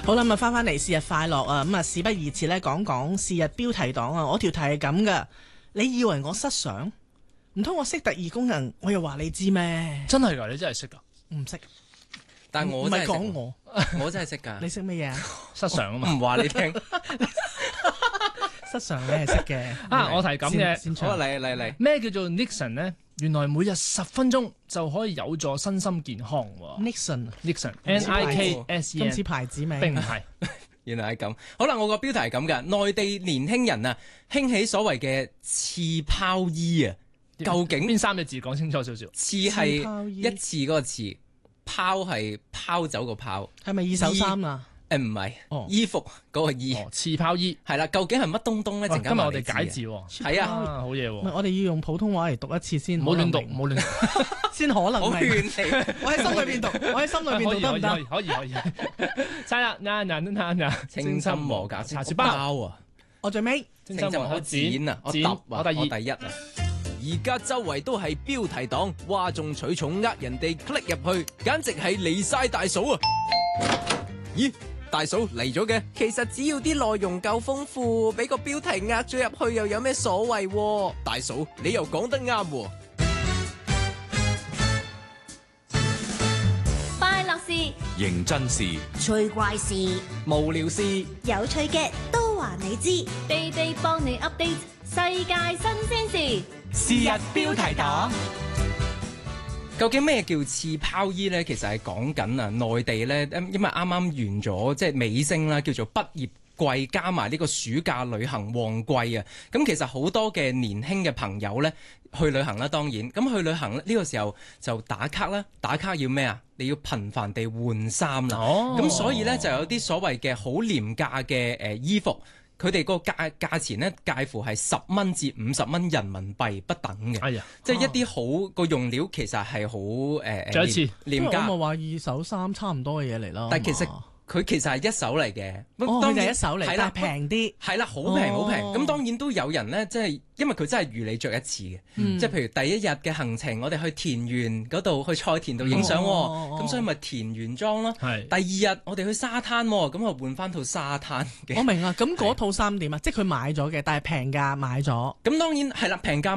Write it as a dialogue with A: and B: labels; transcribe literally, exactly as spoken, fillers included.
A: 好啦，咁啊翻返嚟是日快樂啊！咁啊事不宜遲咧，講講是日標題黨啊！我條題係咁噶，你以為我失常？唔通我識特異功能，我又話你知咩？
B: 真係㗎，你真係識㗎？
A: 唔識，
C: 但係我
A: 唔
C: 真係識
A: 係講我，
C: 我真係識㗎。
A: 你識乜嘢啊？
B: 失常啊嘛，
C: 唔話你聽。
A: 失常你係識嘅
B: 啊！我係咁嘅，
A: 先
C: 好，嚟嚟嚟。
B: 咩叫做 Nixon 呢？原來每日十分鐘就可以有助身心健康喎。Nixon，Nixon，N I K S E N，
A: 今次牌子名
B: 並唔係。
C: 原來係咁。好啦，我個標題係咁嘅，內地年輕人啊，興起所謂嘅刺拋衣啊，究竟
B: 邊三個字講清楚少少？
C: 刺係一次嗰個刺，拋係拋走個拋，
A: 係咪二手衫啊？
C: 誒唔係，
B: 哦
C: 衣服嗰個衣，
B: 哦，刺拋衣
C: 係啦，究竟係乜東東咧？陣間
B: 今日我哋
C: 話你知
B: 解字喎，
C: 係啊，
B: 啊好嘢喎！
A: 唔係我哋要用普通話嚟讀一次先，
B: 唔好亂讀，
A: 可能明
B: 唔好亂讀。
A: 先可能
C: 好
A: 明。
C: 勸你。
A: 我喺心裏邊讀，我喺心裏邊
B: 可以可以可以
A: 讀得唔得？
B: 可以可以。晒啦，嗱嗱嗱嗱，
C: 清心和解
B: 茶匙包，
C: 啊，
A: 我最尾
B: 清心和
C: 我剪啊，我
B: 剪
C: 揼啊，
B: 我第二
C: 我第一啊。
D: 而家周圍都係標題黨，嘩眾取寵，呃人哋 click 入去，簡直係離晒大嫂啊！咦，大嫂嚟咗嘅？其實只要啲內容夠豐富，俾個標題呃咗入去，又有咩所謂喎？大嫂，你又講得啱喎。
E: 快樂事、
F: 認真事，
E: 趣怪事、
C: 無聊事，
E: 有趣嘅都話你知，地地幫你 update 世界新鮮事。
F: 是日標題黨。
C: 究竟咩叫刺拋衣呢？其實係講緊啊，內地呢，因為啱啱完咗即係尾聲啦，叫做畢業季加埋呢個暑假旅行旺季啊。咁其實好多嘅年輕嘅朋友呢，去旅行啦，當然咁去旅行呢，呢個時候就打卡啦。打卡要咩啊？你要頻繁地換衫啦。咁、
B: 哦、
C: 所以呢，就有啲所謂嘅好廉價嘅誒衣服。佢哋個價價錢咧介乎係十蚊至五十蚊人民幣不等嘅，
B: 哎呀，
C: 即係一啲好個用料其實係好誒，
B: 再一次
C: 廉價。
A: 因為我咪話二手衫差唔多嘅嘢嚟咯。
C: 但係其實
A: 嘛
C: 佢其實係一手嚟嘅，
A: 哦，佢就係一手嚟，
C: 係啦，
A: 但係平啲。
C: 係啦，好平好平。
A: 哦
C: 咁當然都有人咧，即係因為佢真係預你着一次嘅，
A: 嗯
C: 即係譬如第一日嘅行程，我哋去田園嗰度去菜田度影相，
A: 哦
C: 咁所以咪田園裝咯。
B: 係
C: 第二日我哋去沙灘，咁啊換翻套沙灘嘅。
A: 我明啊，咁嗰套衫點啊？即係佢買咗嘅，但係平價買咗。
C: 咁當然係啦，平價。